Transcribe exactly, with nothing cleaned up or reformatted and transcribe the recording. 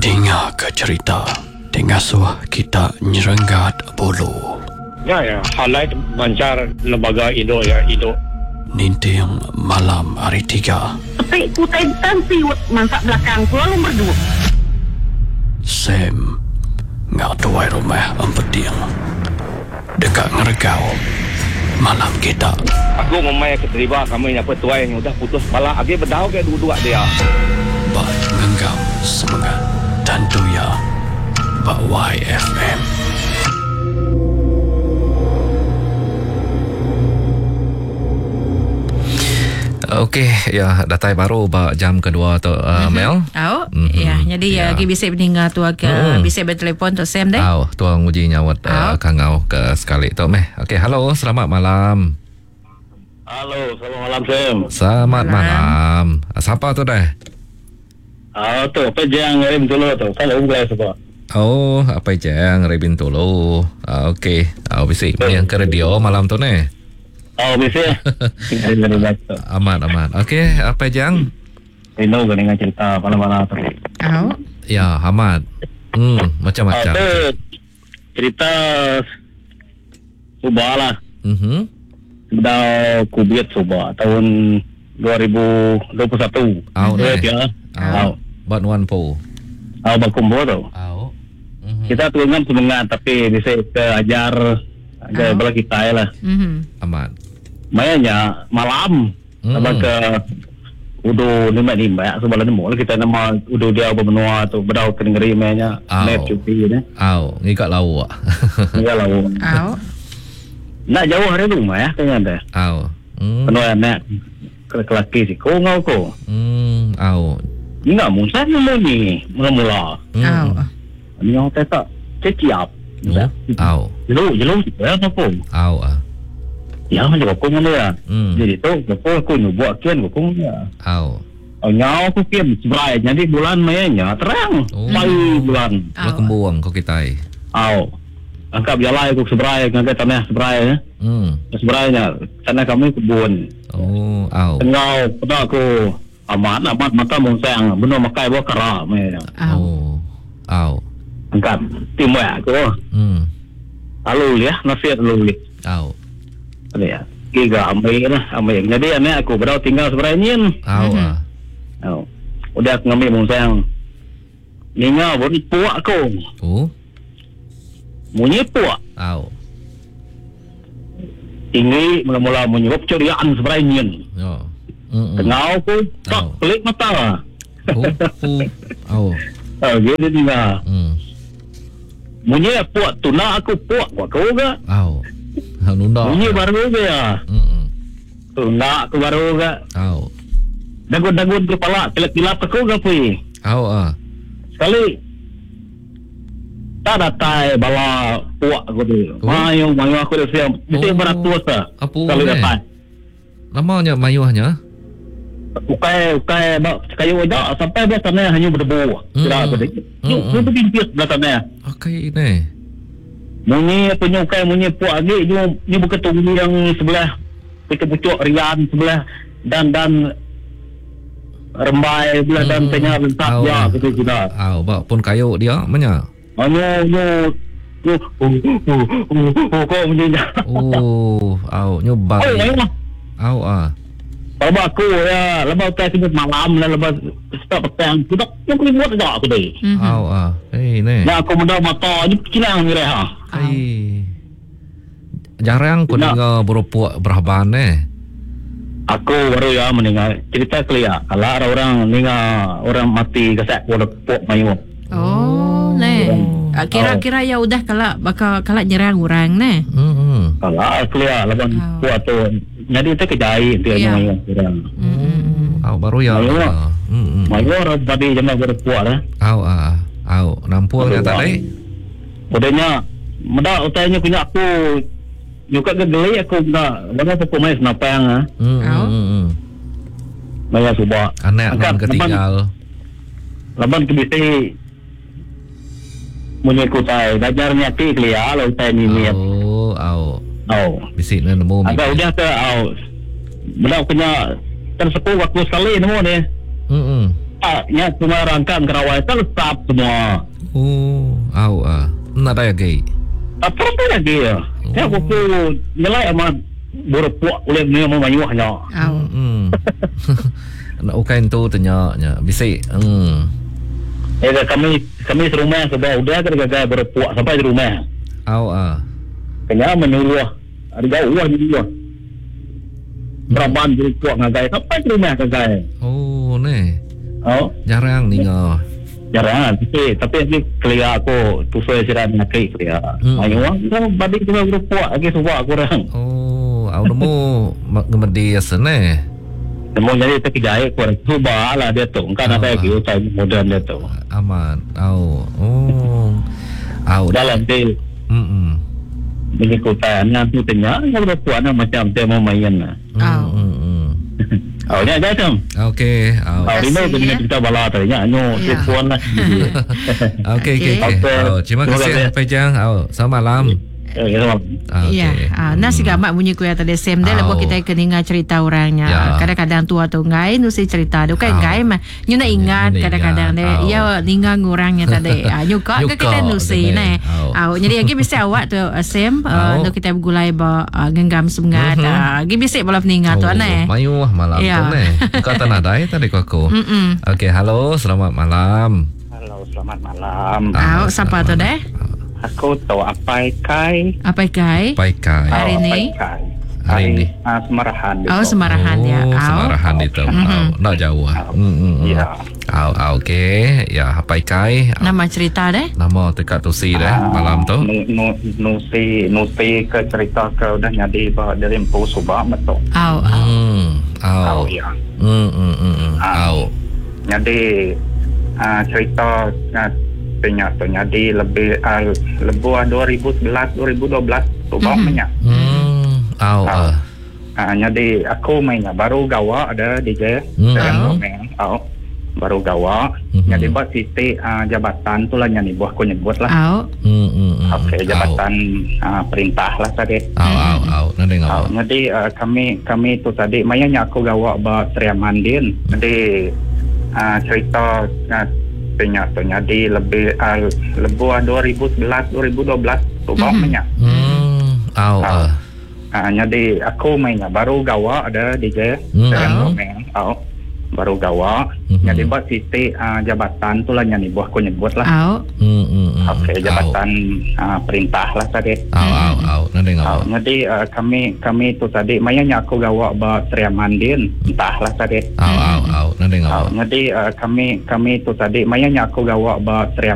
Dengar ke cerita Dengar suah kita nyerenggat bulu. Ya, ya. Highlight mancar lembaga Indo ya, Indo. Ninting malam hari tiga. Tapi ku tensi mansak belakang ku lalu berdua. Sam ngak tuai rumah empeting. Dekat ngeregau malam kita. Aku memang keterima kami yang petuai yang udah putus malah agi berdau ke dua-dua dia. Bak ngenggam semangat dan doya Bak Y F M. Okey, ya datai baru ba jam kedua tu uh, Mel. Oh, mm-hmm. ya. Jadi ya lagi bisa mendengar tu agak mm. bisa bertelefon tu Sam deh. Oh, tuang uji nyawat uh, kangau ke sekali tu meh. Okey, halo, selamat malam. Halo, selamat malam Sam. Selamat malam. malam. Siapa tu dah? Ah, tu apa jang ngirim dulu tu. Kalau unggai sebab. Oh, apa jang Rebin Tolo. Ah, okey. Ah, bisa yang ke radio malam tu ne. Oh, bisa. Aman, aman. Okey, apa jang? Ini dengan cerita malam-malam tu. Oh. Ya, Hamad. Hmm, macam-macam. Oh, cerita Subah lah. Mhm. Sudah kubiat Subah tahun dua ribu dua puluh satu. Au deh. Ya. Au. Buat wan po. Au bakumbo tu. Au. Mhm. Kita tuangan semangat tapi bisa ke ajar ke bala kita lah. Mhm. Aman. Mayanya malam Mm. sama ke udo lima lima sebelah ni mula kita nama udo dia bermenua tu berdau ke negeri mayanya net cuti ni. Au, ngikat lau. Ya lah. Oh. Nak jauh hari rumah ya kayaknya ada. Au. Hmm. Penuh anak kelaki si kau ngau ko. Hmm, au. Ni nak musa ni ni mula-mula. Oh. Ni orang tak ceciap. Au. Jelu jelu ya apa? Au ah. Ya macam kau ni ya. Hmm. Jadi tu kau aku ni buat kian kau ya. Au. Oh, nyau aku kian seberai jadi bulan mayanya terang. Oh. Mai bulan. Lo kembuang kau kita. Au. Angkat bialai aku seberai ngangkat tanah seberai ya. Hmm. Seberainya tanah kami kebun. Oh, au. Tengau pada aku amat amat mata mungsang benar makai buat kera mayanya. Oh. Au. Angkat timur aku. Hmm. Lalu ya nasihat lalu. Au. Ada ya. Giga ambil lah, ambil. Jadi anak aku berau tinggal sebenarnya. Au ah. Oh. Udah aku ngambil mungsang. Ninga buat puak aku. Oh. Munyi puak. Au. Tinggi mula-mula menyebab curian sebenarnya. Yo. Hmm. Tengau aku tak pelik mata. Oh. Oh. Oh, gitu juga. Hmm. Munyi puak tuna aku puak buat kau ke? Au. Nunda. Munyi baru ke ya? Hmm. Tuna aku baru ke? Au. Dagun-dagun kepala, kilap-kilap aku ke pui? Au ah. Sekali tak datai bala puak aku tu. Oh. Mayu, mayu aku dah siap. Mesti Oh. beratus lah. Apa Sekali ni? datai. Namanya mayuhnya? Ukai, ukai, bak, kayu wajah sampai dia sana hanya berdebu. Hmm. Tidak aku dah. Hmm. Yuk, Hmm. itu pimpis belah sana. Okey ni. Munyi punya ukai, munyi puak lagi. Ni, ni bukan tunggu yang sebelah. Kita pucuk rian sebelah. Dan, dan rembai belah dan Hmm. tengah lentak Au, dia. ah. Kita sudah. Au, bak pun kayu dia mana? Hanya, hanya. Oh, oh, oh, oh, oh, kau menjadi. Oh, au nyoba. Oh, ayo lah. Au ah. Lepas aku ya, lepas aku kena malam lah, lepas start petang, kita yang boleh buat tak aku dah. Au ah. Eh ni. Nah, aku mendak mata, ni kilang ni reha. Ai. Jarang kau dengar berupuak berhaban eh. Aku baru ya mendengar cerita kelia. Kalau ada orang dengar orang mati kesak pok pok mayu. Oh, ne. Ah, Kira-kira ya udah kalau bakal kalau nyerang orang ne. Hmm. Kalau kelia lepas Oh. pok tu, jadi itu kejai dia Ya. mayu orang. Hmm. Au baru ya. Mayu. Hmm. Mayu orang tadi jangan berpuak lah. Au ah. Au nampuang dia tak leh. Kodenya mendak utanya punya aku juga gegeli aku nak bagaimana aku main senapang ah. Hmm. Au. Hmm. Maya subah. Anak Angkat, nan ketinggal. Laban ke biti munyi kutai dajarnya ti kelia lo utai ni ni. Oh, au. Oh. Bisik na nemu. Agak udah ke au. Belau kena tersepuh waktu sekali nemu ni. Hmm. nya cuma rangkang kerawai telesap semua. Oh, au ah. Nak dah lagi. Apa apa lagi ya? Saya buku nilai amat berpuak oleh ni mau mayuhnya. Au. Hmm. Nak ukain tu tanya nya. Bisik. Hmm. Eh kami kami di rumah sudah udah gagal berpuak sampai di rumah. Au ah. Kena menyuluh. Ada jauh menyuluh. Beraban berpuak ngagai sampai di rumah gagal. Oh, ni. Oh, Jarang ni ngah. jarang tapi tapi ni kelia aku tu saya ceran nak kelia. Hmm. Ayo orang balik juga berpuak lagi sebab kurang. Oh, au nemu ngemedi asane. Namun jadi terkejai kurang cuba lah dia tu. Kan ada lagi utai modern dia tu. Aman. Au. Oh. Au. Dalam dia Hmm. mengikutan yang tu tanya yang berpuak nak macam dia mau main lah. Au. Hmm. Hmm. Oh, ni aja tu. Okey. Au. Oh, ini kasih, dengan ya. kita bala tanya nyo Ya. telefon lah. Okey, okey, okey. Okey. Au, terima Terima kasih kasih. Pak Jang. Au, selamat malam. Eh, ya. Okey. Ya, ah, nasi gamak bunyi kuya tadi Sam dia Au. lepas kita kena ingat cerita orangnya. Ya. Kadang-kadang tua tu ngai nu si cerita tu kan Au. ngai mah. Nyu nak ingat Nyu nak kadang-kadang ingat. dia Au. ya ningang orangnya tadi. Ah nyuka ke Nyuka kita nu si kena. ne. Au. Au jadi lagi bisa awak tu uh, Sam uh, Au. nu kita bergulai ba uh, genggam semangat. Mhm. Ah gi bisa bola peningat tu Oh, ne. Mayu lah malam Ya. tu ni. Kau tak nak dai tadi ku aku. Mm-mm. Okey, halo, selamat malam. Halo, selamat malam. Au Ah, siapa tu deh? Aku tahu apa kai. Apa kai? Baik kai. Hari ni? Kai. Hari ni. Ah, semarahan. Oh semarahan oh, ya. Au. Semarahan itu. Mhm. Au, nak jauh ah. Hmm, hmm, hmm. Ya. Au, au, okey. Ya, apa kai? Au. Nama cerita deh? Nama dekat tu si dah malam tu. Nu nu nusi nusi ke cerita ke udah nyadi bah dari empu subah betul. Au au. Hmm. Au. Tahu ya. Hmm, hmm, hmm, hmm. Ah. Au. Jadi ah, cerita ah, penyak tu nyadi lebih ah, lebuh dua ribu sebelas dua ribu dua belas subah Mhm. menyak. Hmm. Au. Au. ah. Ah, jadi aku mainnya baru gawa ada D J. Hmm. Saya Au. main. Au. Baru gawa. Mhm. Jadi buat siti ah, jabatan tu lah nyani buah aku nyebut lah. Au. Hmm, hmm, hmm. Okey, Au. jabatan ah, perintah lah tadi. Au, au, au. Nanti Oh, ngau. jadi uh, kami kami tu tadi mayanya aku gawa ba Sri Mandin. Jadi uh, cerita uh, penyak tu jadi lebih uh, lebuh dua ribu sebelas dua ribu dua belas tu bah Mhm. menyak. Hmm. Au. Au. ah. Uh, jadi aku mainnya baru gawa ada D J. Hmm. Saya Au. main. Au. Baru gawa. Mhm. Jadi buat siti uh, jabatan tu lah nyani buah aku nyebut lah. Au. Hmm, hmm, hmm. Okey, Au. jabatan uh, perintah lah tadi. Au, au, au. Nanti ngau. Oh, jadi uh, kami kami tu tadi mayanya aku gawa ba Sri Mandin entahlah tadi. Au, au, au. Nanti ngau. Oh, jadi uh, kami kami tu tadi mayanya aku gawa ba Sri